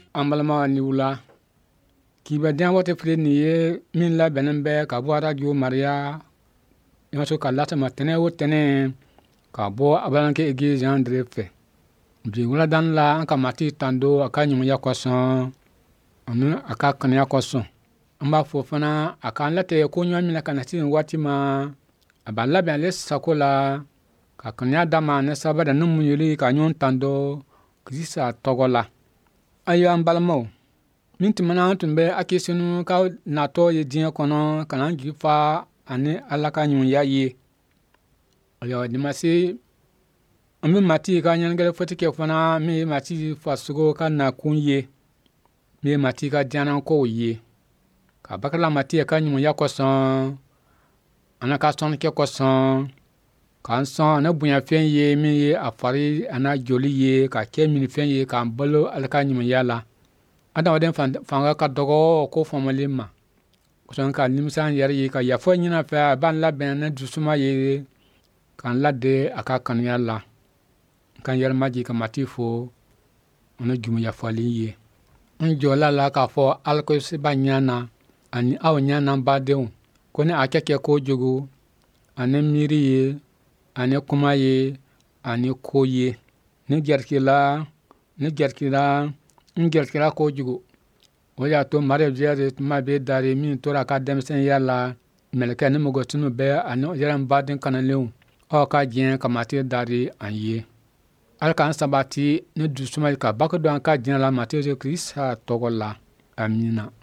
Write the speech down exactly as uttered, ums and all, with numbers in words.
ambalma ni wula ki ba den wote fre ni ye min la benen be ka bo radio maria yo so ka lata matene wotene ka bo abalan ke egi Jean André fe bi wula dan la an ka mati tando aka nyum ya kwason anu aka kan ya kwason amba fo fana aka late ko nyo mi na kana tin wati ma abala ben le sakola ka kan ya dama ne sabada num yeli ka nyon tando krisa togola ayo ambalmo minti mana tumbe akisinu ka na to ye din kono kana gifa ane alaka nyun ya ye ayo dimasi ami mati ka nyangere fotike fana mi mati fasugo ka na kunye mi mati ka diana ko ye ka bakala mati ka nyun ya koson ana ka son ke koson kan son na bunya fen ye mi ye afari ana joli ye ka ke mi fen ye ka bolo alaka nyun ya la ada waden fanga ka dogo ko fomalima kusan ka nimsan yar yi ka yafo nyina fa ban la ben na dusuma ye kan la de aka kan yalla kan yar maji ka matifo ona jumu yafo li ye on jola la ka fo alko se banyana ani aw nyana badew ko ne akeke ko jogo ane miri ye ane kuma ye ane koye ne gerkila ne gerkila ngerkira ko jugo oya to mare jere ma be dare min to ra ka demsen yalla melke ne mo gotunu be ano yaran badin kanalew o ka jien kamate dare anye al kan sabati ne dusuma ka bakdo an ka jien la mate Christ togola amina